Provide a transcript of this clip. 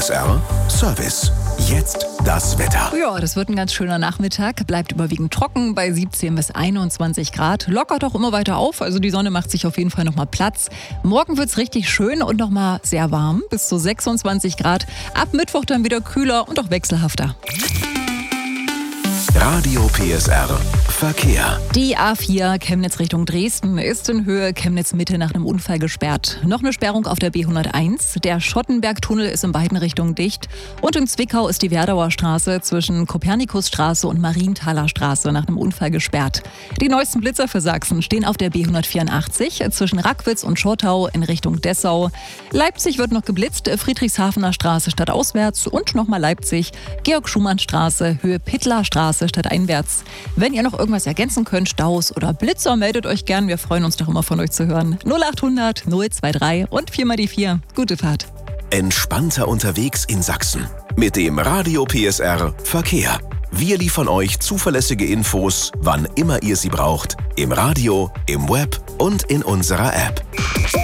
PSR Service. Jetzt das Wetter. Ja, das wird ein ganz schöner Nachmittag. Bleibt überwiegend trocken bei 17 bis 21 Grad. Lockert auch immer weiter auf, also die Sonne macht sich auf jeden Fall nochmal Platz. Morgen wird's richtig schön und nochmal sehr warm, bis zu 26 Grad. Ab Mittwoch dann wieder kühler und auch wechselhafter. Radio PSR Verkehr. Die A4 Chemnitz Richtung Dresden ist in Höhe Chemnitz Mitte nach einem Unfall gesperrt. Noch eine Sperrung auf der B101. Der Schottenbergtunnel ist in beiden Richtungen dicht. Und in Zwickau ist die Werdauer Straße zwischen Kopernikusstraße und Marienthaler Straße nach einem Unfall gesperrt. Die neuesten Blitzer für Sachsen stehen auf der B184 zwischen Rackwitz und Schottau in Richtung Dessau. Leipzig wird noch geblitzt, Friedrichshafener Straße stadtauswärts und nochmal Leipzig, Georg-Schumann-Straße, Höhe Pittler-Straße stadteinwärts. Wenn ihr noch irgendwas ergänzen könnt, Staus oder Blitzer, meldet euch gern. Wir freuen uns doch immer von euch zu hören. 0800 023 und 4x4. Gute Fahrt. Entspannter unterwegs in Sachsen. Mit dem Radio PSR Verkehr. Wir liefern euch zuverlässige Infos, wann immer ihr sie braucht. Im Radio, im Web und in unserer App.